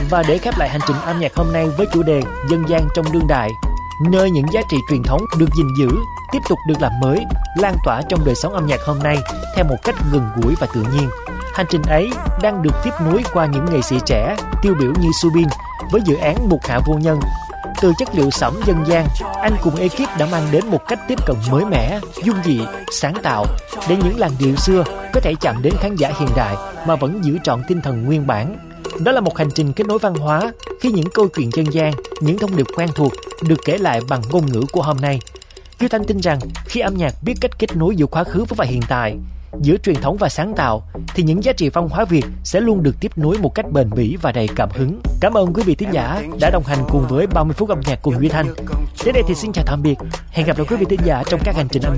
Và để khép lại hành trình âm nhạc hôm nay với chủ đề dân gian trong đương đại, nơi những giá trị truyền thống được gìn giữ, tiếp tục được làm mới, lan tỏa trong đời sống âm nhạc hôm nay theo một cách gần gũi và tự nhiên. Hành trình ấy đang được tiếp nối qua những nghệ sĩ trẻ tiêu biểu như Subin với dự án Mục Hạ Vô Nhân. Từ chất liệu sẩm dân gian, anh cùng ekip đã mang đến một cách tiếp cận mới mẻ, dung dị, sáng tạo để những làn điệu xưa có thể chạm đến khán giả hiện đại mà vẫn giữ trọn tinh thần nguyên bản. Đó là một hành trình kết nối văn hóa khi những câu chuyện dân gian, những thông điệp quen thuộc được kể lại bằng ngôn ngữ của hôm nay. Duy Thanh tin rằng khi âm nhạc biết cách kết nối giữa quá khứ và hiện tại, giữa truyền thống và sáng tạo, thì những giá trị văn hóa Việt sẽ luôn được tiếp nối một cách bền bỉ và đầy cảm hứng. Cảm ơn quý vị thính giả đã đồng hành cùng với 30 phút âm nhạc cùng Duy Thanh. Đến đây thì xin chào tạm biệt. Hẹn gặp lại quý vị thính giả trong các hành trình âm nhạc